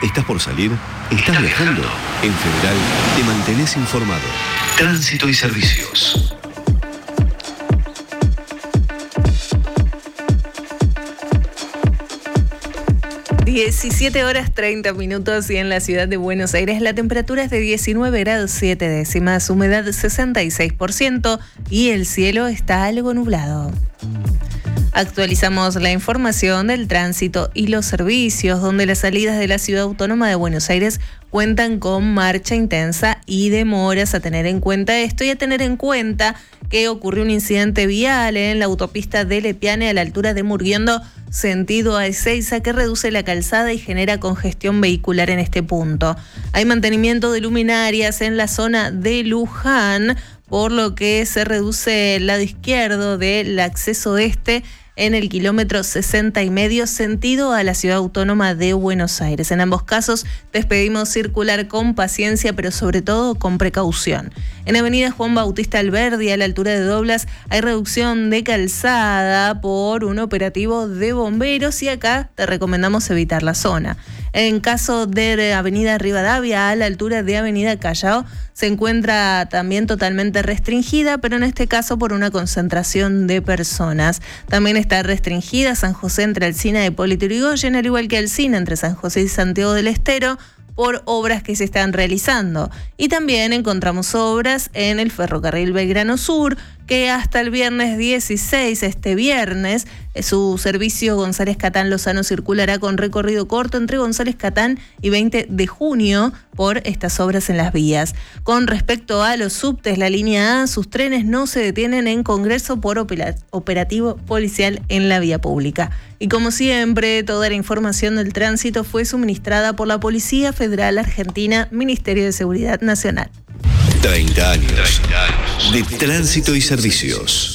¿Estás por salir? ¿Estás viajando? En Federal te mantenés informado. Tránsito y servicios. (17:30) y en la ciudad de Buenos Aires la temperatura es de 19 grados 7 décimas, humedad 66% y el cielo está algo nublado. Actualizamos la información del tránsito y los servicios, donde las salidas de la Ciudad Autónoma de Buenos Aires cuentan con marcha intensa y demoras. A tener en cuenta esto y a tener en cuenta que ocurrió un incidente vial en la autopista de Lepiane a la altura de Murguiendo, sentido a Ezeiza, que reduce la calzada y genera congestión vehicular en este punto. Hay mantenimiento de luminarias en la zona de Luján, por lo que se reduce el lado izquierdo del acceso este en el kilómetro 60,5, sentido a la Ciudad Autónoma de Buenos Aires. En ambos casos les pedimos circular con paciencia, pero sobre todo con precaución. En Avenida Juan Bautista Alberdi, a la altura de Doblas, hay reducción de calzada por un operativo de bomberos y acá te recomendamos evitar la zona. En caso de Avenida Rivadavia, a la altura de Avenida Callao, se encuentra también totalmente restringida, pero en este caso por una concentración de personas. También está restringida San José entre Alsina y Hipólito Yrigoyen, al igual que Alsina entre San José y Santiago del Estero, por obras que se están realizando. Y también encontramos obras en el ferrocarril Belgrano Sur, que hasta el viernes 16, este viernes, su servicio González Catán Lozano circulará con recorrido corto entre González Catán y 20 de junio por estas obras en las vías. Con respecto a los subtes, la línea A, sus trenes no se detienen en Congreso por operativo policial en la vía pública. Y como siempre, toda la información del tránsito fue suministrada por la Policía Federal Argentina, Ministerio de Seguridad Nacional. 30 años de tránsito y servicios.